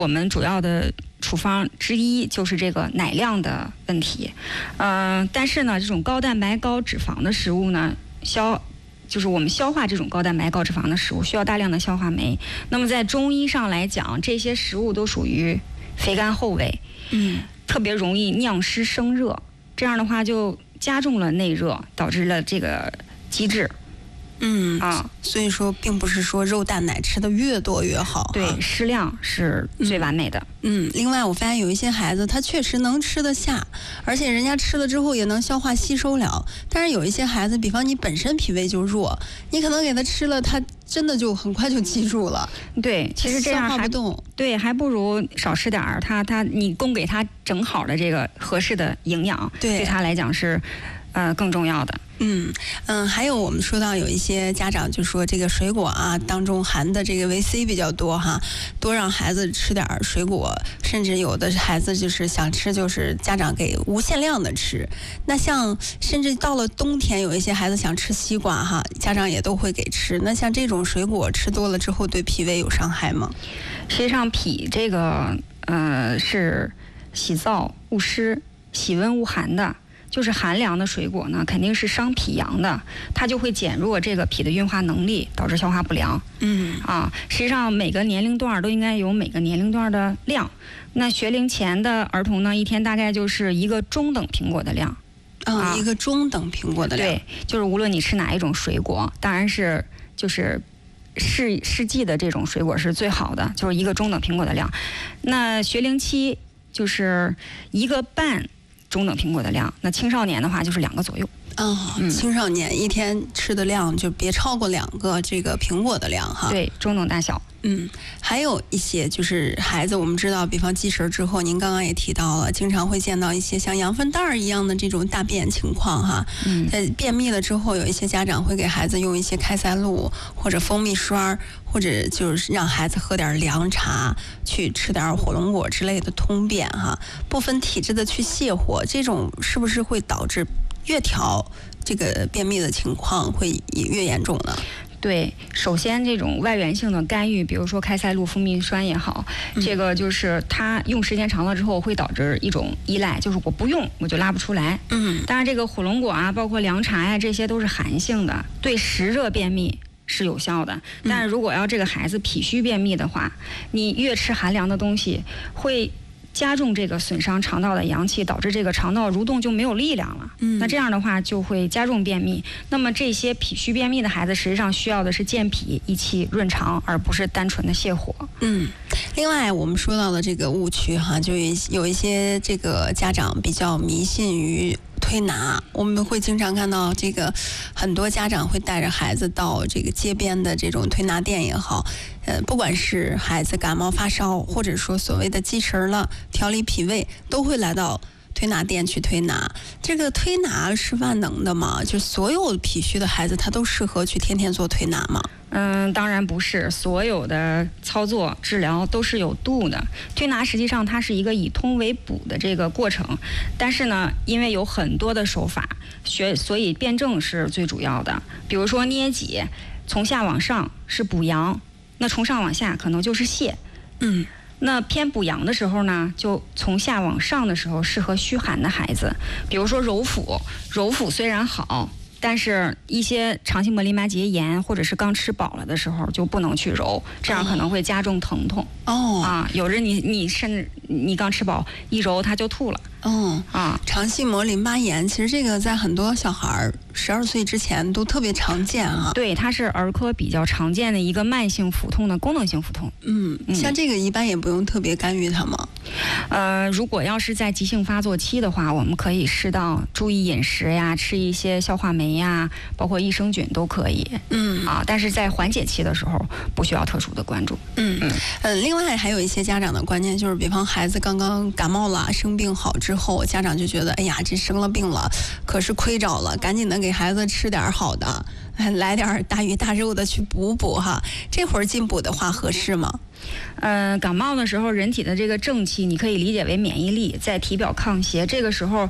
我们主要的处方之一就是这个奶量的问题，但是呢，这种高蛋白高脂肪的食物呢，就是我们消化这种高蛋白高脂肪的食物需要大量的消化酶。那么在中医上来讲，这些食物都属于肥甘厚味，特别容易酿湿生热，这样的话就加重了内热，导致了这个积滞。 所以说并不是说肉蛋奶吃的越多越好， 对，适量是最完美的。 另外我发现有一些孩子他确实能吃得下，而且人家吃了之后也能消化吸收了，但是有一些孩子，比方你本身脾胃就弱，你可能给他吃了，他真的就很快就记住了。 对，其实这样还不如少吃点儿，你供给他正好的这个合适的营养，对他来讲是更重要的。 还有我们说到有一些家长就说这个水果啊当中含的这个维 C 比较多哈，多让孩子吃点水果，甚至有的孩子就是想吃，就是家长给无限量的吃。那像甚至到了冬天，有一些孩子想吃西瓜哈，家长也都会给吃。那像这种水果吃多了之后，对脾胃有伤害吗？ 实际上脾这个是喜燥恶湿、喜温恶寒的。就是寒凉的水果呢，肯定是伤脾阳的，它就会减弱这个脾的运化能力，导致消化不良。实际上每个年龄段都应该有每个年龄段的量。那学龄前的儿童呢，一天大概就是一个中等苹果的量。 一个中等苹果的量。 对，就是无论你吃哪一种水果，当然是就是适季的这种水果是最好的，就是一个中等苹果的量。那学龄期就是一个半中等苹果的量，那青少年的话就是2个左右。 青少年一天吃的量就别超过2个这个苹果的量哈。 对，中等大小。 还有一些就是孩子，我们知道，比方积食之后，您刚刚也提到了，经常会见到一些像羊粪蛋儿一样的这种大便情况哈。在便秘了之后，有一些家长会给孩子用一些开塞露或者蜂蜜霜，或者就是让孩子喝点凉茶，去吃点火龙果之类的通便哈，部分体质的去泻火，这种是不是会导致越调这个便秘的情况会越严重呢？ 对，首先这种外源性的干预，比如说开塞露、蜂蜜酸也好，这个就是它用时间长了之后会导致一种依赖，就是我不用我就拉不出来。当然这个火龙果啊，包括凉茶呀，这些都是寒性的，对湿热便秘是有效的。但是如果要这个孩子脾虚便秘的话，你越吃寒凉的东西会加重这个损伤肠道的阳气，导致这个肠道蠕动就没有力量了。那这样的话就会加重便秘。那么这些脾虚便秘的孩子，实际上需要的是健脾益气润肠，而不是单纯的泻火。 另外我们说到的这个误区哈，就有一些这个家长比较迷信于推拿，我们会经常看到这个很多家长会带着孩子到这个街边的这种推拿店也好，不管是孩子感冒发烧，或者说所谓的积食了调理脾胃，都会来到推拿店去推拿。这个推拿是万能的吗？就所有脾虚的孩子他都适合去天天做推拿吗？ 当然不是，所有的操作治疗都是有度的。推拿实际上它是一个以通为补的这个过程，但是呢，因为有很多的手法所以辩证是最主要的。比如说捏脊，从下往上是补阳，那从上往下可能就是泻。那偏补阳的时候呢，就从下往上的时候适合虚寒的孩子，比如说揉腹虽然好，但是一些肠系膜淋巴结炎或者是刚吃饱了的时候就不能去揉，这样可能会加重疼痛。有人你甚至你刚吃饱一揉他就吐了。 肠系膜淋巴炎其实这个在很多小孩12岁之前都特别常见啊。 对，它是儿科比较常见的一个慢性腹痛的功能性腹痛。 像这个一般也不用特别干预它吗？ 如果要是在急性发作期的话，我们可以适当注意饮食呀，吃一些消化酶呀，包括益生菌都可以。但是在缓解期的时候不需要特殊的关注。 另外还有一些家长的观念就是，比方孩子刚刚感冒了生病好之后，家长就觉得哎呀这生了病了，可是亏着了，赶紧的给孩子吃点好的，来点大鱼大肉的去补哈。这会儿进补的话合适吗？ 感冒的时候人体的这个正气你可以理解为免疫力在体表抗邪，这个时候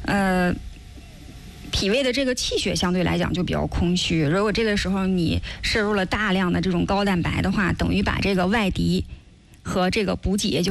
脾胃的这个气血相对来讲就比较空虚，如果这个时候你摄入了大量的这种高蛋白的话，等于把这个外敌和这个补给，也就